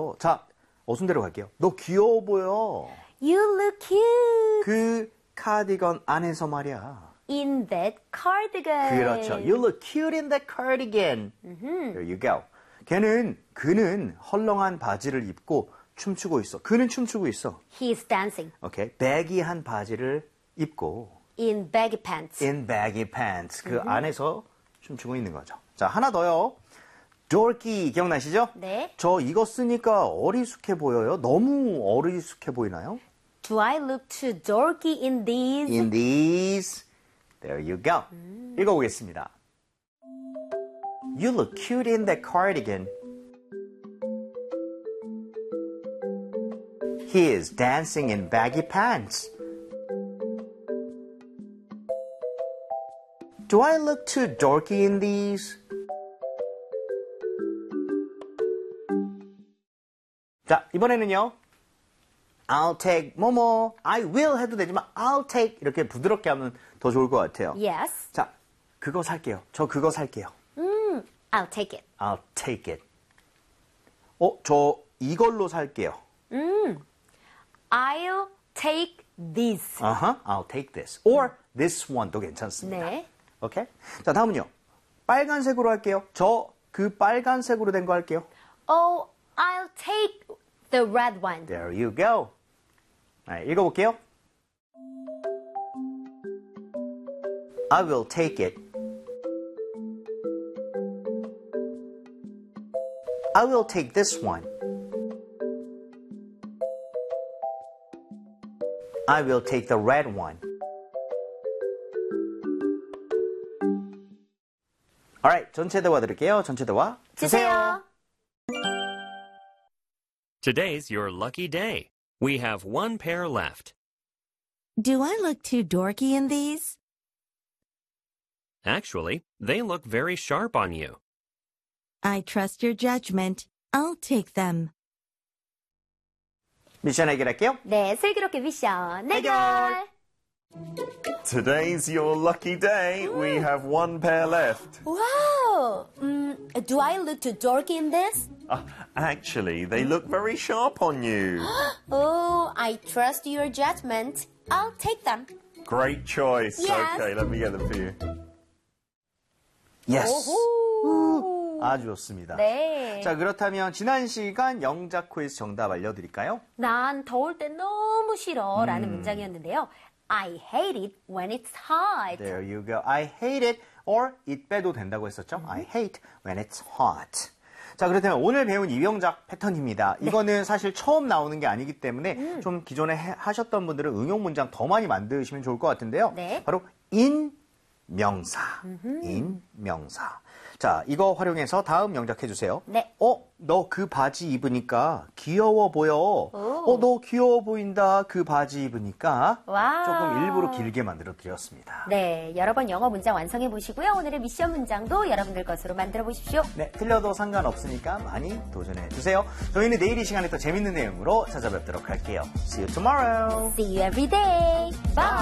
보여. 자, 어순대로 갈게요. 너 귀여워 보여. You look cute. 그 카디건 안에서 말이야. In that cardigan. 그렇죠. You look cute in that cardigan. There you go. 그는 헐렁한 바지를 입고 춤추고 있어. 그는 춤추고 있어. He's dancing. 오케이. baggy한 바지를 입고 In baggy pants. in baggy pants. 그 안에서 춤추고 있는 거죠. 자, 하나 더요. dorky 기억나시죠? 네. 저 이거 쓰니까 어리숙해 보여요. 너무 어리숙해 보이나요? Do I look too dorky in these? In these. There you go. 읽어보겠습니다. You look cute in that cardigan. He is dancing in baggy pants. Do I look too dorky in these? 자, 이번에는요. I'll take 뭐뭐, I will 해도 되지만 I'll take 이렇게 부드럽게 하면 더 좋을 것 같아요. Yes. 자, 그거 살게요. 저 그거 살게요. I'll take it. I'll take it. 저 이걸로 살게요. I'll take this. I'll take this. Or this one도 괜찮습니다. 네. 오케이? 자, 다음은요. 빨간색으로 할게요. 저 그 빨간색으로 된 거 할게요. Oh, I'll take the red one. There you go. 네, 읽어볼게요. I will take it. I will take this one. I will take the red one. Alright, 전체 대화 드릴게요. 전체 대화 주세요. Today's your lucky day. We have one pair left. Do I look too dorky in these? Actually, they look very sharp on you. I trust your judgment. I'll take them. 미션 해결할게요. 네, 슬기롭게 미션 해결. Today's your lucky day. We have one pair left. Wow. Do I look too dorky in this? Actually, they look very sharp on you. Oh, I trust your judgment. I'll take them. Great choice. Yes. Okay, let me get them for you. Yes. 오호. 아주 좋습니다. 네. 자, 그렇다면 지난 시간 영작 퀴즈 정답 알려드릴까요? 난 더울 때 너무 싫어 라는 문장이었는데요. I hate it when it's hot. There you go. I hate it or it 빼도 된다고 했었죠? I hate when it's hot. 자, 그렇다면 오늘 배운 이영작 패턴입니다. 이거는 사실 처음 나오는 게 아니기 때문에 좀 기존에 하셨던 분들은 응용 문장 더 많이 만드시면 좋을 것 같은데요. 네. 바로 in 명사. in 명사. 자, 이거 활용해서 다음 영작 해주세요. 네. 너 그 바지 입으니까 귀여워 보여. 너 귀여워 보인다. 그 바지 입으니까. 와우. 조금 일부러 길게 만들어 드렸습니다. 네, 여러 번 영어 문장 완성해 보시고요. 오늘의 미션 문장도 여러분들 것으로 만들어 보십시오. 네, 틀려도 상관없으니까 많이 도전해 주세요. 저희는 내일 이 시간에 또 재밌는 내용으로 찾아뵙도록 할게요. See you tomorrow. See you every day. Bye.